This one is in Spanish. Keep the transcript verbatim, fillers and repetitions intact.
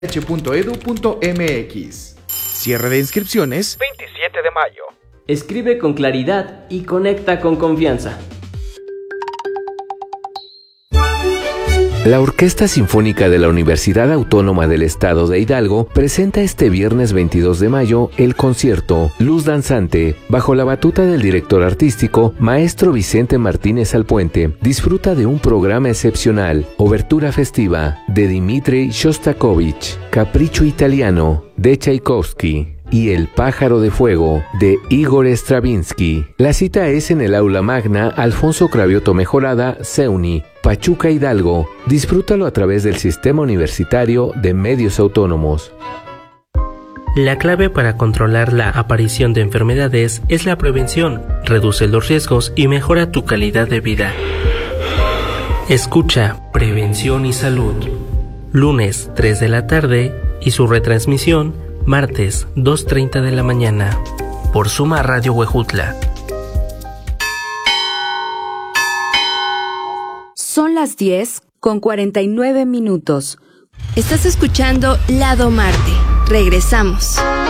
h punto edu punto m x. Cierre de inscripciones veintisiete de mayo. Escribe con claridad y conecta con confianza. La Orquesta Sinfónica de la Universidad Autónoma del Estado de Hidalgo presenta este viernes veintidós de mayo el concierto Luz Danzante, bajo la batuta del director artístico, maestro Vicente Martínez Alpuente. Disfruta de un programa excepcional, obertura festiva de Dmitri Shostakovich, Capricho Italiano de Tchaikovsky y El Pájaro de Fuego de Igor Stravinsky. La cita es en el Aula Magna Alfonso Cravioto Mejorada, CEUNY, Pachuca, Hidalgo. Disfrútalo a través del Sistema Universitario de Medios Autónomos. La clave para controlar la aparición de enfermedades es la prevención. Reduce los riesgos y mejora tu calidad de vida. Escucha Prevención y Salud. Lunes tres de la tarde y su retransmisión martes dos treinta de la mañana. Por Suma Radio Huejutla. Son las diez con cuarenta y nueve minutos. Estás escuchando Lado Marte. Regresamos.